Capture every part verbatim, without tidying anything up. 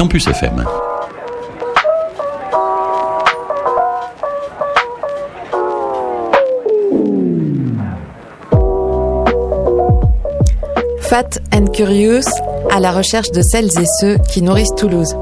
Campus F M. Fat and Curious, à la recherche de celles et ceux qui nourrissent Toulouse.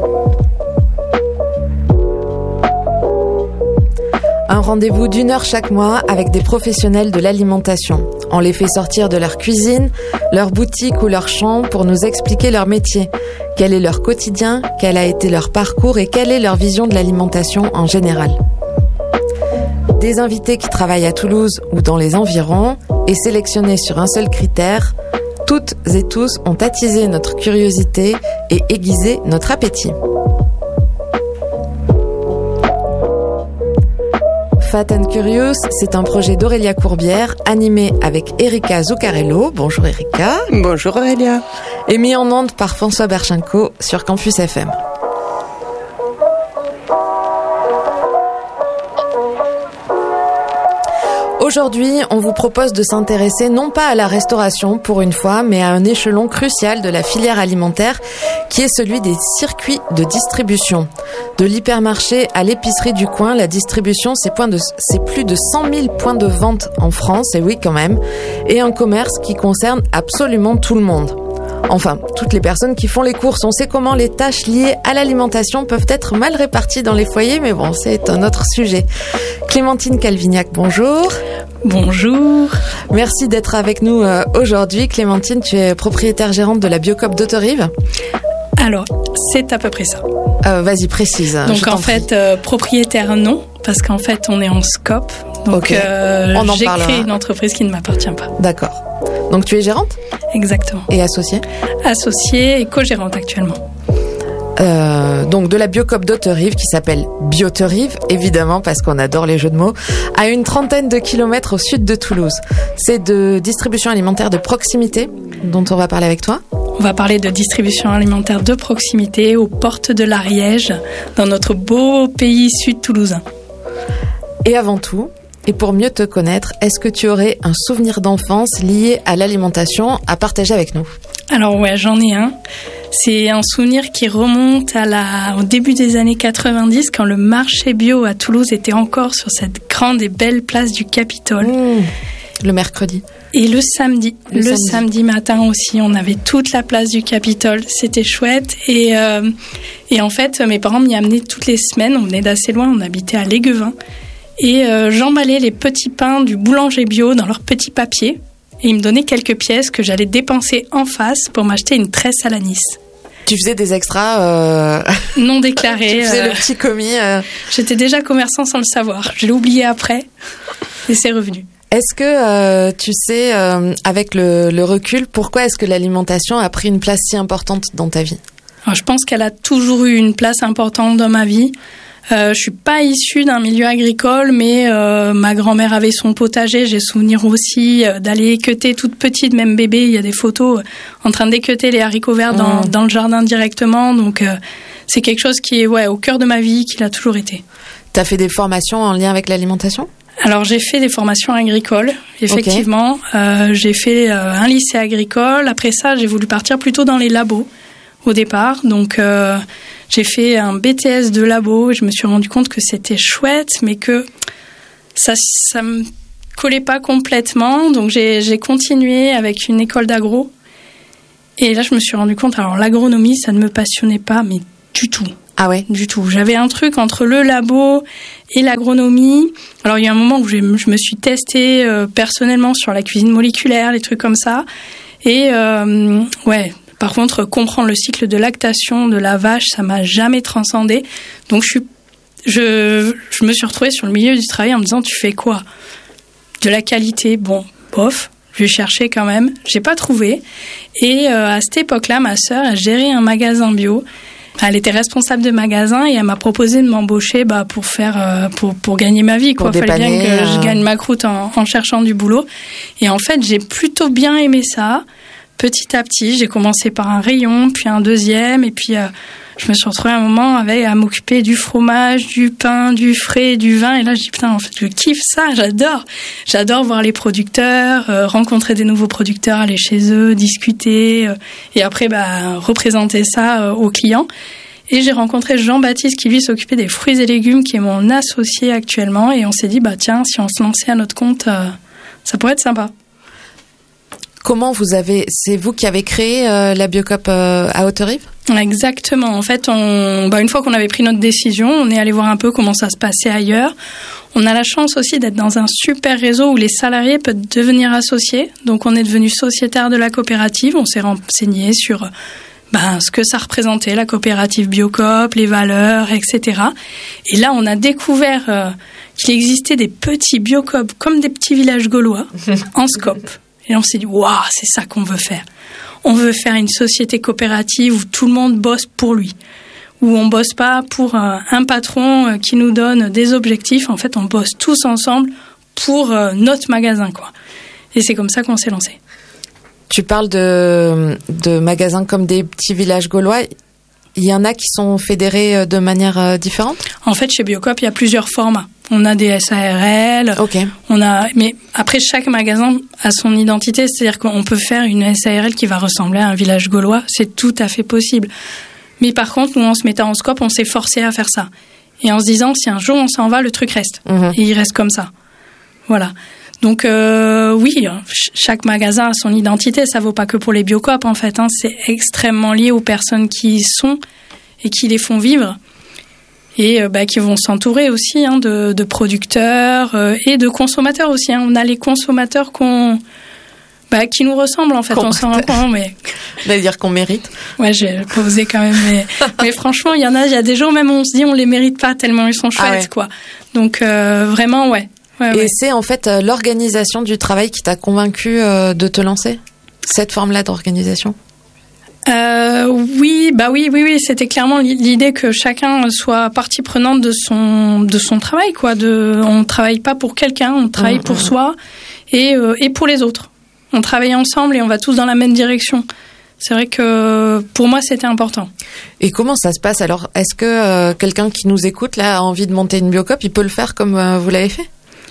Un rendez-vous d'une heure chaque mois avec des professionnels de l'alimentation. On les fait sortir de leur cuisine, leur boutique ou leur champ pour nous expliquer leur métier. Quel est leur quotidien, quel a été leur parcours et quelle est leur vision de l'alimentation en général. Des invités qui travaillent à Toulouse ou dans les environs et sélectionnés sur un seul critère, toutes et tous ont attisé notre curiosité et aiguisé notre appétit. Fat and Curious, c'est un projet d'Aurélia Courbière, animé avec Erika Zuccarello. Bonjour Erika. Bonjour Aurélia. Et mis en onde par François Berchenko sur Campus F M. Aujourd'hui, on vous propose de s'intéresser non pas à la restauration pour une fois, mais à un échelon crucial de la filière alimentaire qui est celui des circuits de distribution. De l'hypermarché à l'épicerie du coin, la distribution, c'est, point de, c'est plus de cent mille points de vente en France, et oui quand même, et un commerce qui concerne absolument tout le monde. Enfin, toutes les personnes qui font les courses. On sait comment les tâches liées à l'alimentation peuvent être mal réparties dans les foyers, mais bon, c'est un autre sujet. Clémentine Calvignac, bonjour. Bonjour. Merci d'être avec nous euh, aujourd'hui. Clémentine, tu es propriétaire gérante de la Biocoop d'Autorive. Alors, c'est à peu près ça. Euh, vas-y, précise. Donc en fait, euh, propriétaire non, parce qu'en fait, on est en scope. Donc okay. euh, on en j'ai parlera. créé une entreprise qui ne m'appartient pas. D'accord. Donc tu es gérante ? Exactement. Et associée ? Associée et co-gérante actuellement. Euh, donc de la Biocoop d'Auterive qui s'appelle Bioterive, évidemment parce qu'on adore les jeux de mots, à une trentaine de kilomètres au sud de Toulouse. C'est de distribution alimentaire de proximité dont on va parler avec toi. On va parler de distribution alimentaire de proximité aux portes de l'Ariège, dans notre beau pays sud toulousain. Et avant tout, et pour mieux te connaître, est-ce que tu aurais un souvenir d'enfance lié à l'alimentation à partager avec nous ? Alors ouais, j'en ai un. C'est un souvenir qui remonte à la, au début des années quatre-vingt-dix, quand le marché bio à Toulouse était encore sur cette grande et belle place du Capitole. Mmh, le mercredi. Et le samedi, le, le samedi. samedi matin aussi, on avait toute la place du Capitole. C'était chouette. Et, euh, et en fait, mes parents m'y amenaient toutes les semaines. On venait d'assez loin, on habitait à Léguevin. Et euh, j'emballais les petits pains du boulanger bio dans leur petit papier. Et ils me donnaient quelques pièces que j'allais dépenser en face pour m'acheter une tresse à l'anis. Tu faisais des extras euh... non déclarés. Tu faisais euh... le petit commis. Euh... J'étais déjà commerçant sans le savoir. Je l'ai oublié après et c'est revenu. Est-ce que euh, tu sais, euh, avec le, le recul, pourquoi est-ce que l'alimentation a pris une place si importante dans ta vie ? Alors, je pense qu'elle a toujours eu une place importante dans ma vie. Euh, je suis pas issue d'un milieu agricole, mais euh, ma grand-mère avait son potager. J'ai souvenir aussi euh, d'aller équeuter toute petite, même bébé. Il y a des photos euh, en train d'équeuter les haricots verts dans, mmh. dans le jardin directement. Donc euh, c'est quelque chose qui est ouais au cœur de ma vie, qui l'a toujours été. T'as fait des formations en lien avec l'alimentation ? Alors j'ai fait des formations agricoles, effectivement. Okay. Euh, j'ai fait euh, un lycée agricole. Après ça, j'ai voulu partir plutôt dans les labos au départ. Donc euh, j'ai fait un B T S de labo. Et je me suis rendu compte que c'était chouette, mais que ça ça me collait pas complètement. Donc j'ai j'ai continué avec une école d'agro. Et là, je me suis rendu compte. Alors l'agronomie, ça ne me passionnait pas, mais du tout. Ah ouais, du tout. J'avais un truc entre le labo et l'agronomie. Alors, il y a un moment où je me suis testée euh, personnellement sur la cuisine moléculaire, les trucs comme ça. Et euh, ouais, par contre, comprendre le cycle de lactation de la vache, ça m'a jamais transcendé. Donc, je suis, je, je me suis retrouvée sur le milieu du travail en me disant, tu fais quoi ? De la qualité, bon, bof. Je cherchais quand même. J'ai pas trouvé. Et euh, à cette époque-là, ma sœur, elle gérait un magasin bio. Elle était responsable de magasin et elle m'a proposé de m'embaucher bah, pour faire euh, pour pour gagner ma vie quoi. Pour Fallait dépanner, bien que je euh... gagne ma croûte en, en cherchant du boulot. Et en fait, j'ai plutôt bien aimé ça. Petit à petit, j'ai commencé par un rayon, puis un deuxième, et puis euh, je me suis retrouvée un moment avec à m'occuper du fromage, du pain, du frais, du vin. Et là, je dis putain, en fait, je kiffe ça, j'adore. J'adore voir les producteurs, euh, rencontrer des nouveaux producteurs, aller chez eux, discuter, euh, et après, bah, représenter ça euh, aux clients. Et j'ai rencontré Jean-Baptiste qui lui s'occupait des fruits et légumes, qui est mon associé actuellement. Et on s'est dit, bah tiens, si on se lançait à notre compte, euh, ça pourrait être sympa. Comment vous avez, c'est vous qui avez créé euh, la Biocoop euh, à Haute-Rive ? Exactement. En fait, on, bah, une fois qu'on avait pris notre décision, on est allé voir un peu comment ça se passait ailleurs. On a la chance aussi d'être dans un super réseau où les salariés peuvent devenir associés. Donc, on est devenu sociétaire de la coopérative. On s'est renseigné sur ben, ce que ça représentait, la coopérative Biocoop, les valeurs, et cetera. Et là, on a découvert euh, qu'il existait des petits Biocoop comme des petits villages gaulois en scope. Et on s'est dit, waouh, c'est ça qu'on veut faire. On veut faire une société coopérative où tout le monde bosse pour lui. Où on bosse pas pour un, un patron qui nous donne des objectifs. En fait, on bosse tous ensemble pour notre magasin, quoi. Et c'est comme ça qu'on s'est lancé. Tu parles de, de magasins comme des petits villages gaulois. Il y en a qui sont fédérés de manière différente ? En fait, chez Biocoop, il y a plusieurs formats. On a des S A R L, okay. on a, mais après chaque magasin a son identité, c'est-à-dire qu'on peut faire une S A R L qui va ressembler à un village gaulois, c'est tout à fait possible. Mais par contre, nous, en se mettant en scope, on s'est forcé à faire ça. Et en se disant, si un jour on s'en va, le truc reste. Mmh. Et il reste comme ça. Voilà. Donc euh, oui, chaque magasin a son identité, ça vaut pas que pour les Biocoop en fait, hein, c'est extrêmement lié aux personnes qui y sont et qui les font vivre. Et euh, bah, qui vont s'entourer aussi hein, de, de producteurs euh, et de consommateurs aussi. Hein. On a les consommateurs qu'on, bah, qui nous ressemblent en fait. On s'en rend compte, mais on va dire qu'on mérite. Ouais, j'ai posé quand même, mais, mais franchement, il y en a, il y a des jours même où on se dit on les mérite pas tellement ils sont chouettes, ah ouais. quoi. Donc euh, vraiment, ouais. ouais et ouais. c'est en fait euh, l'organisation du travail qui t'a convaincu euh, de te lancer, cette forme-là d'organisation. Euh, oui, bah oui, oui, oui, c'était clairement l'idée que chacun soit partie prenante de son de son travail, quoi. De, on travaille pas pour quelqu'un, on travaille mmh, pour mmh. soi et euh, et pour les autres. On travaille ensemble et on va tous dans la même direction. C'est vrai que pour moi c'était important. Et comment ça se passe alors ? Est-ce que euh, quelqu'un qui nous écoute là a envie de monter une Biocoop, il peut le faire comme euh, vous l'avez fait ?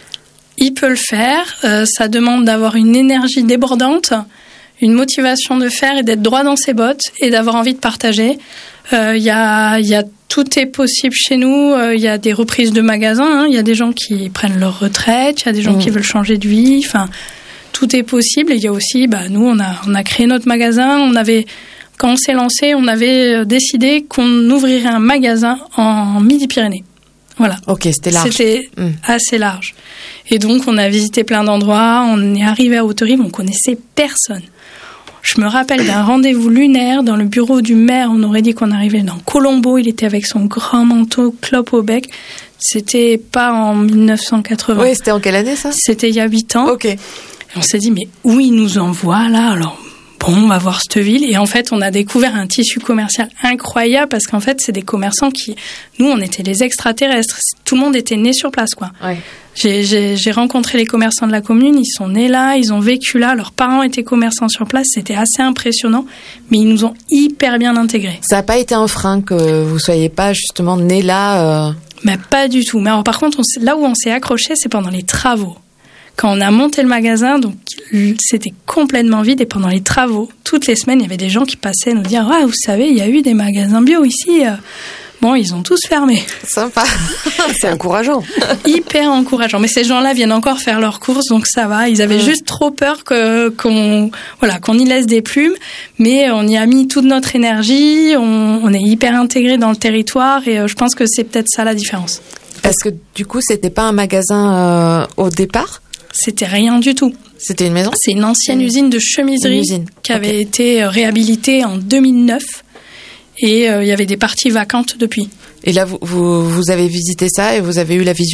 Il peut le faire. Euh, ça demande d'avoir une énergie débordante. Une motivation de faire et d'être droit dans ses bottes et d'avoir envie de partager. Il euh, y a, y a tout est possible chez nous. Il euh, y a des reprises de magasins. Il hein. y a des gens qui prennent leur retraite. Il y a des gens mmh. qui veulent changer de vie. Enfin, tout est possible. Et il y a aussi, bah, nous, on a, on a créé notre magasin. On avait, quand on s'est lancé, on avait décidé qu'on ouvrirait un magasin en Midi-Pyrénées. Voilà. Ok, c'était large. C'était mmh. assez large. Et donc, on a visité plein d'endroits. On est arrivé à Haute-Rive. On connaissait personne. Je me rappelle d'un rendez-vous lunaire dans le bureau du maire. On aurait dit qu'on arrivait dans Colombo. Il était avec son grand manteau, clope au bec. C'était pas en dix-neuf cent quatre-vingts. Oui, c'était en quelle année ça ? C'était il y a huit ans. Ok. Et on s'est dit, mais où il nous envoie là ? Alors, bon, on va voir cette ville. Et en fait, on a découvert un tissu commercial incroyable parce qu'en fait, c'est des commerçants qui... Nous, on était les extraterrestres. Tout le monde était né sur place, quoi. Ouais. J'ai, j'ai, j'ai rencontré les commerçants de la commune, ils sont nés là, ils ont vécu là, leurs parents étaient commerçants sur place, c'était assez impressionnant, mais ils nous ont hyper bien intégrés. Ça n'a pas été un frein que vous soyez pas justement nés là euh... Mais pas du tout. Mais alors par contre, on, là où on s'est accroché, c'est pendant les travaux. Quand on a monté le magasin, donc c'était complètement vide et pendant les travaux, toutes les semaines, il y avait des gens qui passaient nous dire « Ah, vous savez, il y a eu des magasins bio ici ». Bon, ils ont tous fermé. Sympa. C'est encourageant. Hyper encourageant. Mais ces gens-là viennent encore faire leurs courses, donc ça va. Ils avaient mmh. juste trop peur que, qu'on, voilà, qu'on y laisse des plumes. Mais on y a mis toute notre énergie. On, on est hyper intégrés dans le territoire et euh, je pense que c'est peut-être ça la différence. Parce que du coup, c'était pas un magasin euh, au départ ? C'était rien du tout. C'était une maison ? C'est une ancienne mmh. usine de chemiserie une usine. qui avait okay. été réhabilitée en deux mille neuf. Et il euh, y avait des parties vacantes depuis. Et là, vous, vous, vous avez visité ça et vous avez eu la vision, quoi.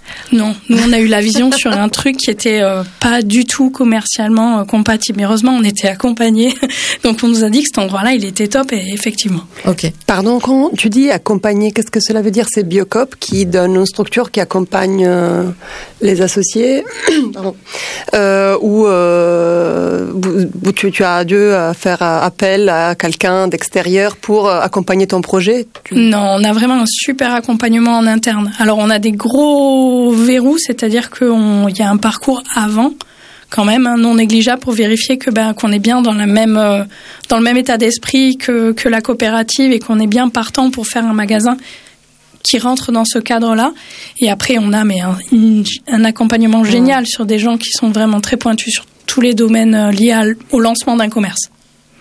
Non, nous on a eu la vision sur un truc qui était euh, pas du tout commercialement euh, compatible. Heureusement, on était accompagnés, donc on nous a dit que cet endroit-là, il était top et effectivement. Ok. Pardon, quand tu dis accompagner, qu'est-ce que cela veut dire? C'est Biocop qui donne une structure qui accompagne euh, les associés, pardon, euh, ou euh, tu, tu as dû faire appel à quelqu'un d'extérieur pour accompagner ton projet? Tu... Non, on a vraiment un super accompagnement en interne. Alors on a des gros verrou, c'est-à-dire qu'il y a un parcours avant, quand même, hein, non négligeable pour vérifier que ben qu'on est bien dans la même euh, dans le même état d'esprit que que la coopérative et qu'on est bien partant pour faire un magasin qui rentre dans ce cadre-là. Et après, on a mais un, un accompagnement génial sur des gens qui sont vraiment très pointus sur tous les domaines liés à, au lancement d'un commerce.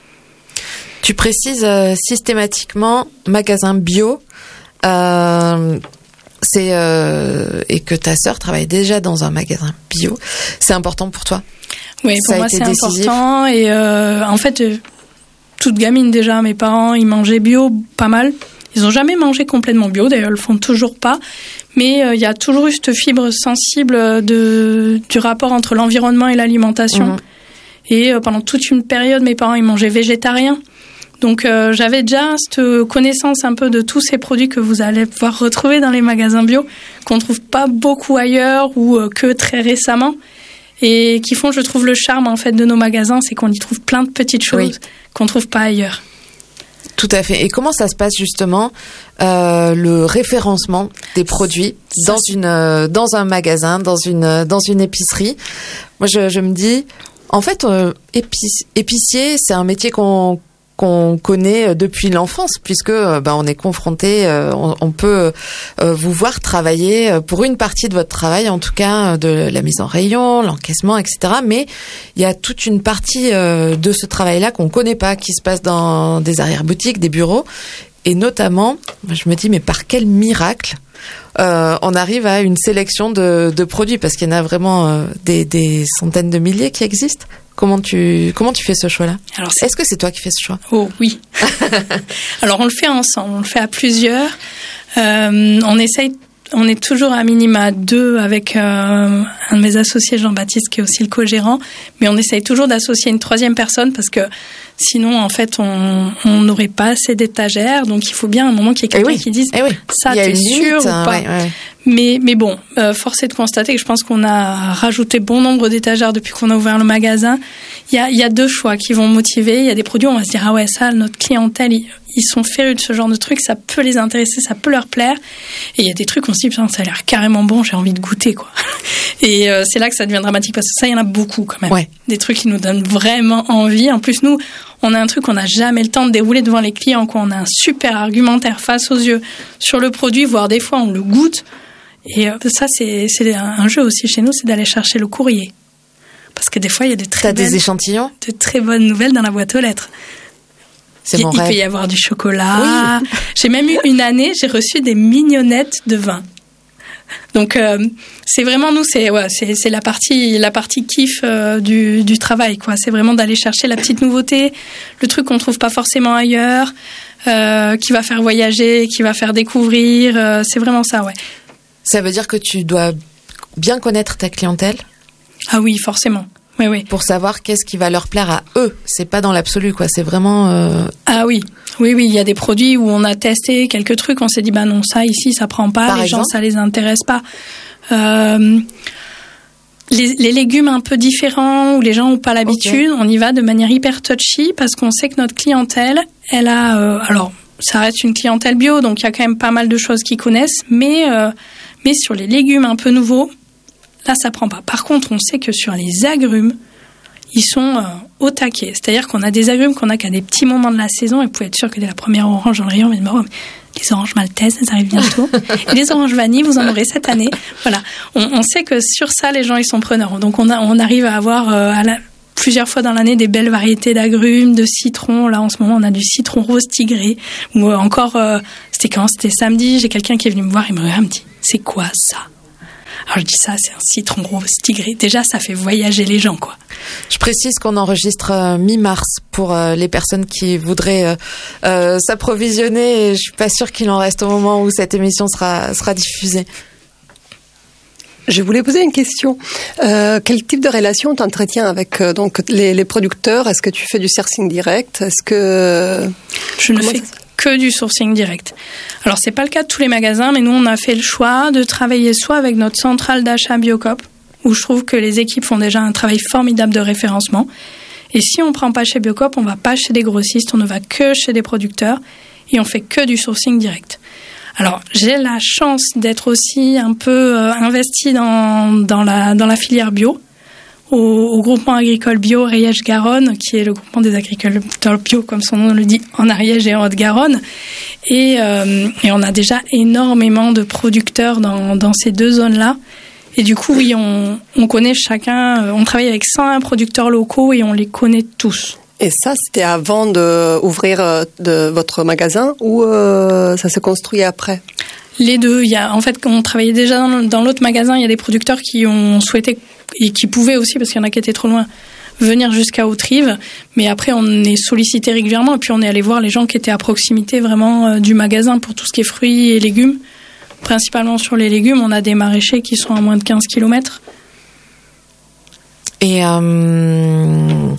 Tu précises euh, systématiquement magasin bio. Euh, C'est euh, et que ta sœur travaille déjà dans un magasin bio, c'est important pour toi? Oui, pour Ça moi a été c'est décisif. important. Et euh, en fait, euh, toute gamine déjà, mes parents ils mangeaient bio pas mal. Ils ont jamais mangé complètement bio, d'ailleurs ils le font toujours pas. Mais il euh, y a toujours eu cette fibre sensible de du rapport entre l'environnement et l'alimentation. Mmh. Et euh, pendant toute une période, mes parents ils mangeaient végétarien. Donc euh, j'avais déjà cette connaissance un peu de tous ces produits que vous allez pouvoir retrouver dans les magasins bio, qu'on trouve pas beaucoup ailleurs ou euh, que très récemment, et qui font, je trouve, le charme en fait de nos magasins, c'est qu'on y trouve plein de petites choses oui. qu'on trouve pas ailleurs. Tout à fait. Et comment ça se passe justement euh, le référencement des produits dans une euh, dans un magasin, dans une dans une épicerie? Moi, je, je me dis, en fait, euh, épic- épicier, c'est un métier qu'on qu'on connaît depuis l'enfance, puisque ben, on est confronté, euh, on, on peut euh, vous voir travailler pour une partie de votre travail, en tout cas de la mise en rayon, l'encaissement, et cetera. Mais il y a toute une partie euh, de ce travail-là qu'on connaît pas, qui se passe dans des arrière-boutiques, des bureaux, et notamment, je me dis, mais par quel miracle euh, on arrive à une sélection de, de produits, parce qu'il y en a vraiment euh, des, des centaines de milliers qui existent. Comment tu comment tu fais ce choix-là? Alors est-ce que c'est toi qui fais ce choix? Oh oui. Alors on le fait ensemble, on le fait à plusieurs. Euh, on essaye, on est toujours à minima deux avec euh, un de mes associés, Jean-Baptiste, qui est aussi le co-gérant, mais on essaye toujours d'associer une troisième personne parce que sinon en fait on on n'aurait pas assez d'étagères, donc il faut bien un moment qu'il y ait quelqu'un eh oui. qui dise eh oui. ça t'es sûr limite, ou pas. Ouais, ouais. Mais, mais bon, euh, force est de constater que je pense qu'on a rajouté bon nombre d'étagères depuis qu'on a ouvert le magasin. Il y a, il y a deux choix qui vont motiver. Il y a des produits où on va se dire, ah ouais, ça, notre clientèle, ils, ils sont férus de ce genre de trucs, ça peut les intéresser, ça peut leur plaire. Et il y a des trucs où on se dit, putain, ça a l'air carrément bon, j'ai envie de goûter, quoi. Et euh, c'est là que ça devient dramatique, parce que ça, il y en a beaucoup, quand même. Ouais. Des trucs qui nous donnent vraiment envie. En plus, nous, on a un truc qu'on n'a jamais le temps de dérouler devant les clients, quoi. On a un super argumentaire face aux yeux sur le produit, voire des fois, on le goûte. Et ça, c'est, c'est un jeu aussi chez nous, c'est d'aller chercher le courrier. Parce que des fois, il y a de très, T'as belles, des échantillons de très bonnes nouvelles dans la boîte aux lettres. C'est il, mon il rêve. peut y avoir du chocolat. Oui. J'ai même eu une année, j'ai reçu des mignonnettes de vin. Donc, euh, c'est vraiment, nous, c'est, ouais, c'est, c'est la partie, la partie kiff euh, du, du travail, quoi. C'est vraiment d'aller chercher la petite nouveauté, le truc qu'on trouve pas forcément ailleurs, euh, qui va faire voyager, qui va faire découvrir. Euh, c'est vraiment ça, ouais. Ça veut dire que tu dois bien connaître ta clientèle? Ah oui, forcément. Oui, oui. Pour savoir qu'est-ce qui va leur plaire à eux. C'est pas dans l'absolu, quoi. C'est vraiment... Euh... Ah oui. Oui, oui. Il y a des produits où on a testé quelques trucs. On s'est dit, bah non, ça, ici, ça prend pas. Par les exemple? gens, ça les intéresse pas. Euh... Les, les légumes un peu différents où les gens ont pas l'habitude, okay. On y va de manière hyper touchy parce qu'on sait que notre clientèle, elle a... Euh... Alors, ça reste une clientèle bio, donc il y a quand même pas mal de choses qu'ils connaissent, mais... Euh... Mais sur les légumes un peu nouveaux, là, ça prend pas. Par contre, on sait que sur les agrumes, ils sont euh, au taquet. C'est-à-dire qu'on a des agrumes qu'on a qu'à des petits moments de la saison. Et vous pouvez être sûr que dès la première orange dans le rayon, on va dire, oh, les oranges maltaises, ça arrive bientôt. Et les oranges vanille, vous en aurez cette année. Voilà. On, on sait que sur ça, les gens, ils sont preneurs. Donc, on, a, on arrive à avoir euh, à la, plusieurs fois dans l'année des belles variétés d'agrumes, de citrons. Là, en ce moment, on a du citron rose tigré. Ou euh, encore, euh, c'était quand? C'était samedi. J'ai quelqu'un qui est venu me voir. Il me regarde, me dit, c'est quoi ça? Alors je dis ça, c'est un citron rose tigré. Déjà, ça fait voyager les gens, quoi. Je précise qu'on enregistre euh, mi-mars pour euh, les personnes qui voudraient euh, euh, s'approvisionner. Et je suis pas sûre qu'il en reste au moment où cette émission sera sera diffusée. Je voulais poser une question. Euh, quel type de relation tu entretiens avec euh, donc les, les producteurs? Est-ce que tu fais du sourcing direct? Est-ce que je ne fais ça... que du sourcing direct. Alors c'est pas le cas de tous les magasins, mais nous on a fait le choix de travailler soit avec notre centrale d'achat Biocop, où je trouve que les équipes font déjà un travail formidable de référencement. Et si on prend pas chez Biocop, on va pas chez des grossistes, on ne va que chez des producteurs et on fait que du sourcing direct. Alors, j'ai la chance d'être aussi un peu euh, investie dans, dans, la, dans la filière bio, au, au groupement agricole bio Ariège-Garonne, qui est le groupement des agriculteurs bio, comme son nom le dit, en Ariège et en Haute-Garonne. Et, euh, et on a déjà énormément de producteurs dans, dans ces deux zones-là. Et du coup, oui, on, on connaît chacun, on travaille avec cent un producteurs locaux et on les connaît tous. Et ça, c'était avant d'ouvrir de votre magasin ou euh, ça s'est construit après? Les deux. Il y a, en fait, quand on travaillait déjà dans, dans l'autre magasin, il y a des producteurs qui ont souhaité et qui pouvaient aussi, parce qu'il y en a qui étaient trop loin, venir jusqu'à Haute-Rive. Mais après, on est sollicité régulièrement et puis on est allé voir les gens qui étaient à proximité vraiment euh, du magasin pour tout ce qui est fruits et légumes. Principalement sur les légumes, on a des maraîchers qui sont à moins de quinze kilomètres. Et euh,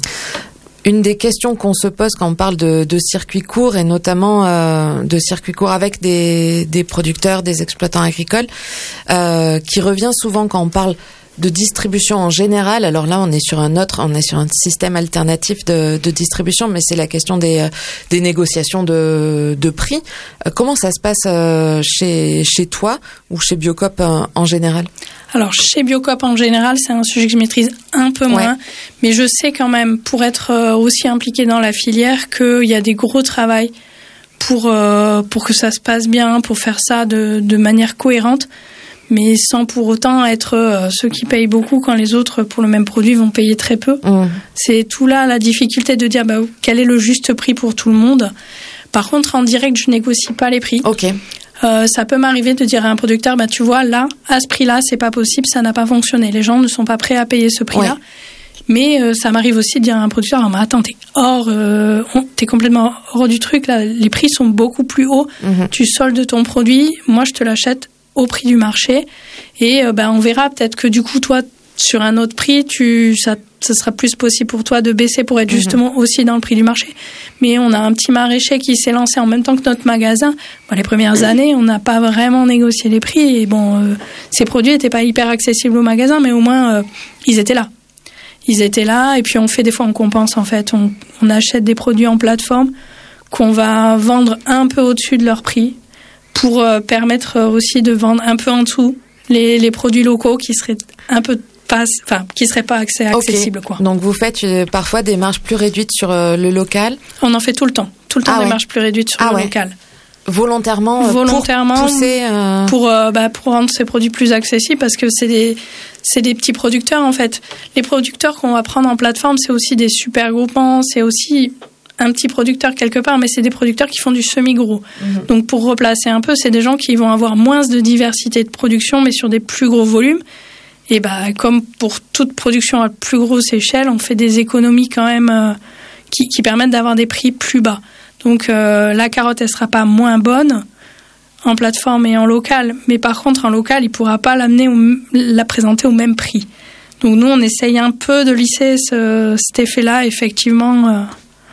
une des questions qu'on se pose quand on parle de, de circuits courts, et notamment euh, de circuits courts avec des, des producteurs, des exploitants agricoles, euh, qui revient souvent quand on parle de distribution en général. Alors là, on est sur un autre, on est sur un système alternatif de, de distribution, mais c'est la question des, des négociations de, de prix. Comment ça se passe chez, chez toi ou chez Biocop en, en général? Alors, chez Biocop en général, c'est un sujet que je maîtrise un peu moins, ouais. Mais je sais quand même, pour être aussi impliquée dans la filière, qu'il y a des gros travaux pour, euh, pour que ça se passe bien, pour faire ça de, de manière cohérente. Mais sans pour autant être euh, ceux qui payent beaucoup quand les autres, pour le même produit, vont payer très peu. Mmh. C'est tout là la difficulté de dire bah, quel est le juste prix pour tout le monde. Par contre, en direct, je négocie pas les prix. Ok. Euh, ça peut m'arriver de dire à un producteur, bah, tu vois, là, à ce prix-là, c'est pas possible, ça n'a pas fonctionné. Les gens ne sont pas prêts à payer ce prix-là. Ouais. Mais euh, ça m'arrive aussi de dire à un producteur, ah, mais attends, t'es hors, euh, t'es complètement hors du truc, là. Les prix sont beaucoup plus hauts. Mmh. Tu soldes ton produit, moi, je te l'achète au prix du marché et euh, bah, on verra peut-être que du coup toi sur un autre prix tu ça ça sera plus possible pour toi de baisser pour être mmh. justement aussi dans le prix du marché. Mais on a un petit maraîcher qui s'est lancé en même temps que notre magasin. Bon, les premières années on n'a pas vraiment négocié les prix et bon euh, ces produits n'étaient pas hyper accessibles au magasin, mais au moins euh, ils étaient là ils étaient là et puis on fait des fois on compense en fait on, on achète des produits en plateforme qu'on va vendre un peu au-dessus de leur prix pour euh, permettre euh, aussi de vendre un peu en dessous les, les produits locaux qui seraient un peu pas, enfin qui seraient pas accès, accessibles okay. quoi. Donc vous faites euh, parfois des marges plus réduites sur euh, le local? On en fait tout le temps, tout le temps ah des ouais. marges plus réduites sur ah le ouais. local. Volontairement, Volontairement pour pousser, euh... pour euh, bah, pour rendre ces produits plus accessibles parce que c'est des c'est des petits producteurs en fait. Les producteurs qu'on va prendre en plateforme, c'est aussi des super groupements, c'est aussi un petit producteur quelque part, mais c'est des producteurs qui font du semi-gros. Mmh. Donc pour replacer un peu, c'est des gens qui vont avoir moins de diversité de production, mais sur des plus gros volumes. Et bah, comme pour toute production à plus grosse échelle, on fait des économies quand même euh, qui, qui permettent d'avoir des prix plus bas. Donc euh, la carotte, elle sera pas moins bonne en plateforme et en local, mais par contre en local, il pourra pas l'amener au, la présenter au même prix. Donc nous, on essaye un peu de lisser ce, cet effet-là, effectivement. Euh,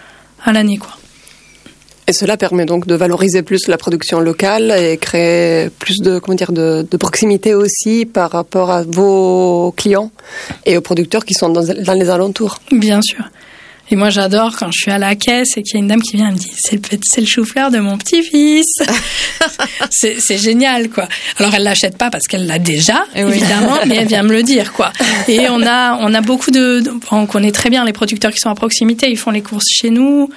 à l'année, quoi. Et cela permet donc de valoriser plus la production locale et créer plus de, comment dire, de, de proximité aussi par rapport à vos clients et aux producteurs qui sont dans, dans les alentours. Bien sûr. Et moi, j'adore quand je suis à la caisse et qu'il y a une dame qui vient et me dit « c'est le, c'est le chou-fleur de mon petit-fils ». c'est, c'est génial, quoi. Alors, elle l'achète pas parce qu'elle l'a déjà, oui. évidemment, mais elle vient me le dire, quoi. Et on a, on a beaucoup de... On connaît très bien les producteurs qui sont à proximité, ils font les courses chez nous.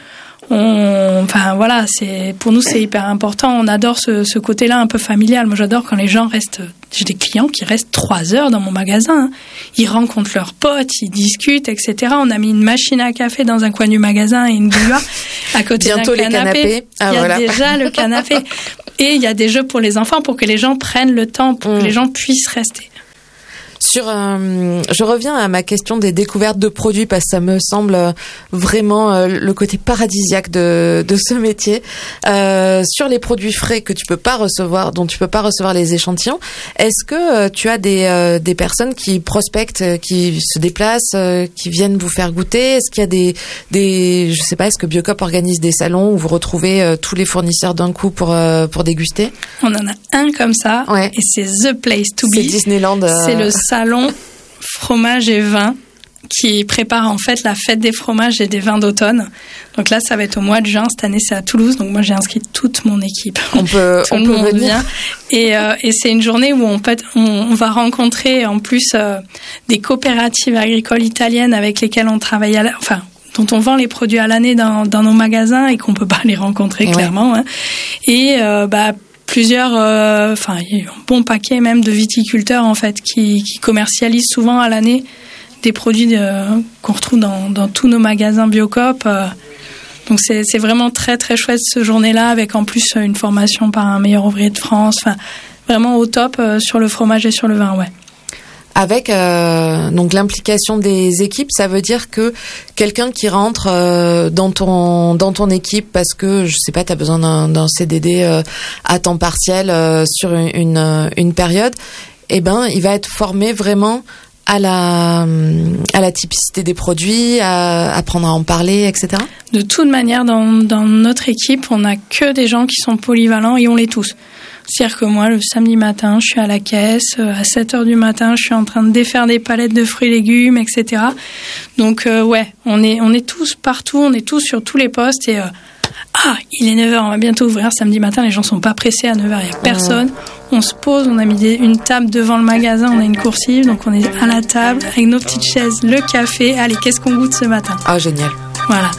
On, enfin voilà, c'est pour nous c'est hyper important. On adore ce, ce côté-là un peu familial. Moi, j'adore quand les gens restent. J'ai des clients qui restent trois heures dans mon magasin. Ils rencontrent leurs potes, ils discutent, et cetera. On a mis une machine à café dans un coin du magasin et une bouilloire à côté Bientôt d'un canapé. Les canapés. Ah, il y a voilà. déjà le canapé et il y a des jeux pour les enfants pour que les gens prennent le temps, pour mmh. que les gens puissent rester. Sur, euh, je reviens à ma question des découvertes de produits parce que ça me semble vraiment euh, le côté paradisiaque de, de ce métier. Euh, sur les produits frais que tu peux pas recevoir, dont tu peux pas recevoir les échantillons, est-ce que euh, tu as des euh, des personnes qui prospectent, qui se déplacent, euh, qui viennent vous faire goûter? Est-ce qu'il y a des des, je sais pas, est-ce que Biocop organise des salons où vous retrouvez euh, tous les fournisseurs d'un coup pour euh, pour déguster? On en a un comme ça, ouais. Et c'est The Place to Be. C'est Disneyland. Euh... C'est le salon fromage et vin qui prépare en fait la fête des fromages et des vins d'automne. Donc là, ça va être au mois de juin. Cette année, c'est à Toulouse. Donc moi, j'ai inscrit toute mon équipe. On peut, Tout on le peut monde venir. vient. Et, euh, et c'est une journée où on, peut, on, on va rencontrer en plus euh, des coopératives agricoles italiennes avec lesquelles on travaille, à la, enfin, dont on vend les produits à l'année dans, dans nos magasins et qu'on peut pas les rencontrer ouais. clairement. Hein. Et euh, bah plusieurs, enfin, euh, il y a un bon paquet même de viticulteurs en fait qui, qui commercialisent souvent à l'année des produits de, qu'on retrouve dans, dans tous nos magasins Biocop. Euh, donc c'est, c'est vraiment très très chouette ce journée-là, avec en plus une formation par un meilleur ouvrier de France. Enfin, vraiment au top euh, sur le fromage et sur le vin, ouais. Avec euh, donc l'implication des équipes, ça veut dire que quelqu'un qui rentre euh, dans ton dans ton équipe parce que je sais pas, t'as besoin d'un, d'un C D D euh, à temps partiel euh, sur une, une une période, eh ben il va être formé vraiment à la à la typicité des produits, à apprendre à en parler, et cetera. De toute manière, dans dans notre équipe, on n'a que des gens qui sont polyvalents et on l'est tous. C'est-à-dire que moi, le samedi matin, je suis à la caisse, à sept heures du matin, je suis en train de défaire des palettes de fruits et légumes, et cetera. Donc, euh, ouais, on est, on est tous partout, on est tous sur tous les postes. Et, euh, ah, il est neuf heures, on va bientôt ouvrir samedi matin, les gens sont pas pressés à neuf heures, il n'y a personne. On se pose, on a mis des, une table devant le magasin, on a une coursive, donc on est à la table, avec nos petites chaises, le café. Allez, qu'est-ce qu'on goûte ce matin ? Ah, génial. Voilà.